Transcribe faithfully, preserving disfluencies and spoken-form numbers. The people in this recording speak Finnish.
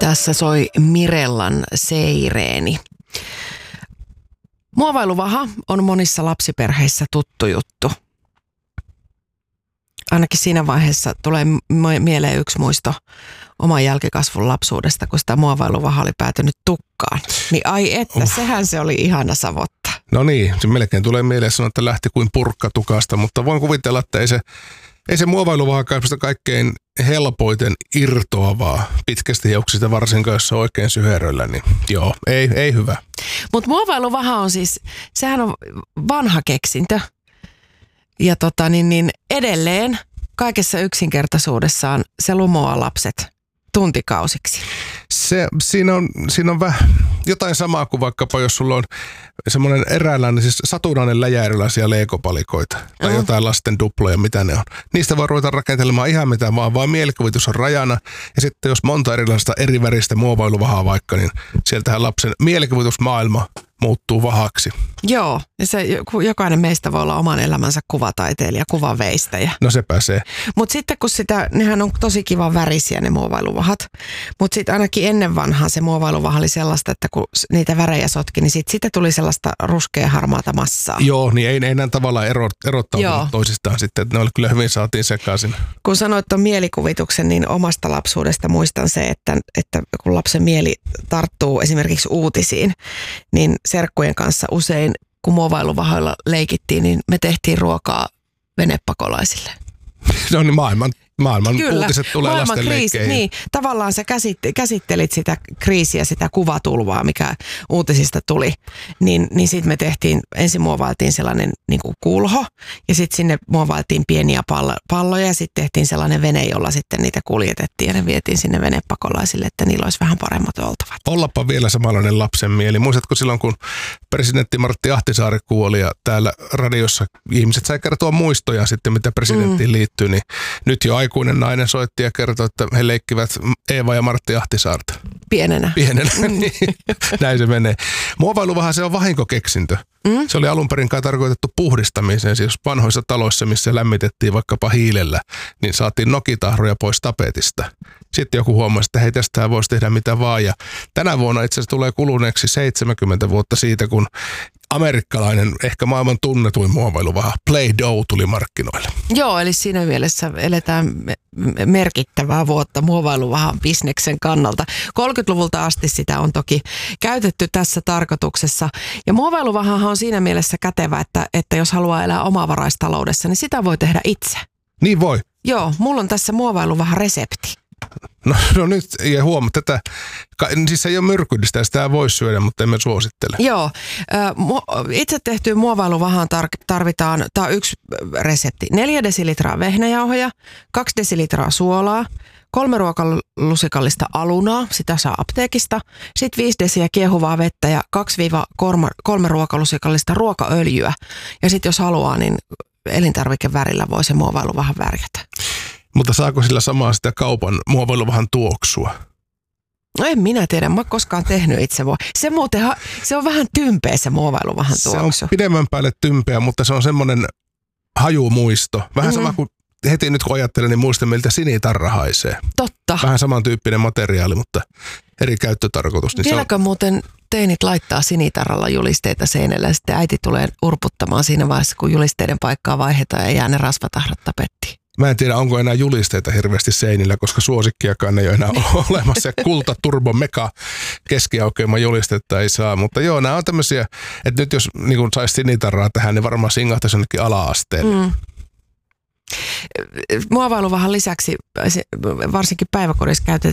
Tässä soi Mirellan Seireeni. Muovailuvaha on monissa lapsiperheissä tuttu juttu. Ainakin siinä vaiheessa tulee mieleen yksi muisto oman jälkikasvun lapsuudesta, kun sitä muovailuvaha oli päätynyt tukkaan. Niin ai että, uh. sehän se oli ihana savottaa. No niin, se melkein tulee mieleen sanoa, että lähti kuin purkka tukasta, mutta voin kuvitella, että ei se, ei se muovailuvaha kaipasta kaikkein helpoiten irtoavaa pitkästä hiuksista, varsinkaan jos se on oikein syheröllä, niin joo, ei, ei hyvä. Mutta muovailuvaha on siis, sehän on vanha keksintö. Ja tota, niin, niin edelleen kaikessa yksinkertaisuudessaan se lumoaa lapset tuntikausiksi. Se, siinä on, siinä on vähän jotain samaa kuin vaikkapa, jos sulla on semmoinen eräänlainen, siis satunnainen läjä erilaisia leikopalikoita tai uh. jotain lasten duploja, mitä ne on. Niistä voi ruveta rakentelemaan ihan mitä vaan, vaan mielikuvitus on rajana. Ja sitten jos monta erilaista eri väristä muovailuvahaa vaikka, niin sieltähän lapsen mielikuvitusmaailma muuttuu vahaksi. Joo, ja se, jokainen meistä voi olla oman elämänsä kuvataiteilija, kuvaveistäjä. No se pääsee. Mutta sitten kun sitä, nehän on tosi kivan värisiä ne muovailuvahat, mutta sitten ainakin ennen vanhaa se muovailuvaha oli sellaista, että kun niitä värejä sotki, niin sitten siitä tuli sellaista ruskea harmaata massaa. Joo, niin ei, ei enää tavallaan ero, erottautunut toisistaan sitten, että ne oli kyllä hyvin saatiin sekaisin. Kun sanoit tuon mielikuvituksen, niin omasta lapsuudesta muistan se, että, että kun lapsen mieli tarttuu esimerkiksi uutisiin, niin serkkujen kanssa usein, kun muovailuvahoilla leikittiin, niin me tehtiin ruokaa venepakolaisille. No niin, maailman, maailman Kyllä, uutiset tulee maailman lasten kriisi, leikkeihin. niin, tavallaan sä käsitt- käsittelit sitä kriisiä, sitä kuvatulvaa, mikä uutisista tuli. Niin, niin sitten me tehtiin, ensin muovailtiin sellainen niin kuin kulho, ja sitten sinne muovailtiin pieniä pallo- palloja, ja sitten tehtiin sellainen vene, jolla sitten niitä kuljetettiin, ja ne vietiin sinne venepakolaisille, että niillä olisi vähän paremmat oltavat. Ollapa vielä samanlainen lapsen mieli. Muistatko silloin, kun presidentti Martti Ahtisaari kuoli, ja täällä radiossa ihmiset sai kertoa muistoja sitten, mitä presidenttiin mm. liittyy, niin nyt jo aikuinen nainen soitti ja kertoi, että he leikkivät Eeva ja Martti Ahtisaarta. Pienenä. Pienenä, niin. Näin se menee. Muovailuvaha se on vahinkokeksintö. Mm? Se oli alun perin kai tarkoitettu puhdistamiseen, siis vanhoissa taloissa, missä lämmitettiin vaikkapa hiilellä, niin saatiin nokitahroja pois tapetista. Sitten joku huomasi, että hei, tästä voisi tehdä mitä vaan. Ja tänä vuonna itse asiassa tulee kuluneeksi seitsemänkymmentä vuotta siitä, kun amerikkalainen, ehkä maailman tunnetuin muovailuvaha Play-Doh tuli markkinoille. Joo, eli siinä mielessä eletään merkittävää vuotta muovailuvahan bisneksen kannalta. kolmekymmentäluvulta asti sitä on toki käytetty tässä tarkoituksessa. Ja muovailuvahahan on siinä mielessä kätevä, että, että jos haluaa elää omavaraistaloudessa, niin sitä voi tehdä itse. Niin voi. Joo, mulla on tässä muovailuvahan resepti. No, no nyt, ja huomaa, tätä, siis se ei ole myrkyllistä, sitä voi syödä, mutta emme suosittele. Joo, itse tehtyyn muovailuvahaan tarvitaan, tämä on yksi resepti, neljä desilitraa vehnäjauhoja, kaksi desilitraa suolaa, kolme ruokalusikallista alunaa, sitä saa apteekista, sitten viisi desiä kiehuvaa vettä ja kaksi kolme ruokalusikallista ruokaöljyä. Ja sitten jos haluaa, niin elintarvikevärillä voi se muovailuvahan värjätä. Mutta saako sillä samaa sitä kaupan muovailuvahan tuoksua? No en minä tiedä, mä oon koskaan tehnyt itse. Se muuten, se on vähän tympeä se muovailuvahan tuoksu. Se on pidemmän päälle tympeä, mutta se on semmoinen hajumuisto. Vähän mm-hmm. sama kuin heti nyt kun ajattelen, niin muistan miltä sinitarra haisee. Totta. Vähän samantyyppinen materiaali, mutta eri käyttötarkoitus. Niin vieläkö on... muuten teinit laittaa sinitarralla julisteita seinällä ja sitten äiti tulee urputtamaan siinä vaiheessa, kun julisteiden paikkaa vaihdetaan ja jää ne rasvatahrat tapettiin? Mä en tiedä, onko enää julisteita hirveästi seinillä, koska suosikkiakaan ei ole enää olemassa. Kulta, turbo, mega, keskiaukeama julistetta ei saa. Mutta joo, nämä on tämmöisiä, että nyt jos niin kun saisi sinitarraa tähän, niin varmaan singahtaisi jonnekin ala-asteelle. Mm. Muovailuvahan lisäksi varsinkin päiväkodissa